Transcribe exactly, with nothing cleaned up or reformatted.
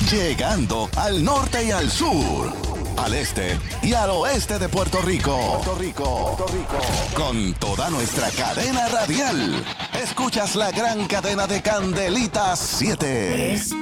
llegando al norte y al sur, al este y al oeste de Puerto Rico. Puerto Rico, Puerto Rico. Con toda nuestra cadena radial. Escuchas la gran cadena de Candelitas siete.